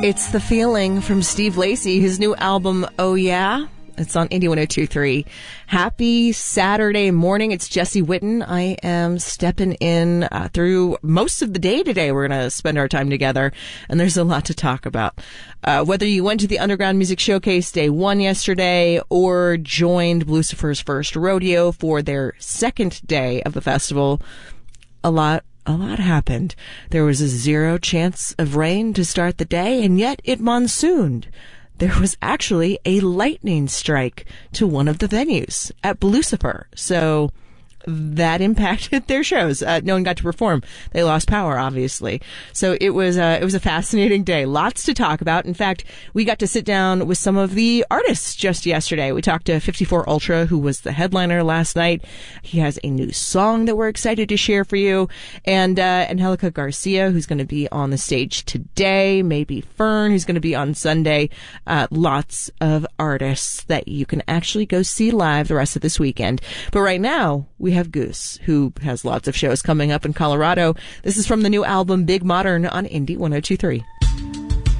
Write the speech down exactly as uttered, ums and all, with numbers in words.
It's The Feeling from Steve Lacy, his new album, Oh Yeah. It's on Indie one oh two point three. Happy Saturday morning. It's Jesse Witten. I am stepping in uh, through most of the day today. We're going to spend our time together, and there's a lot to talk about. Uh, whether you went to the Underground Music Showcase Day one yesterday or joined Lucifer's First Rodeo for their second day of the festival, a lot A lot happened. There was a zero chance of rain to start the day, and yet it monsooned. There was actually a lightning strike to one of the venues at Lucifer. So that impacted their shows. Uh, no one got to perform. They lost power, obviously. So it was uh, it was a fascinating day. Lots to talk about. In fact, we got to sit down with some of the artists just yesterday. We talked to fifty-four Ultra, who was the headliner last night. He has a new song that we're excited to share for you. And uh, Angelica Garcia, who's going to be on the stage today. Maybe Fern, who's going to be on Sunday. Uh, lots of artists that you can actually go see live the rest of this weekend. But right now, we have Goose, who has lots of shows coming up in Colorado. This is from the new album Big Modern on Indie one oh two point three.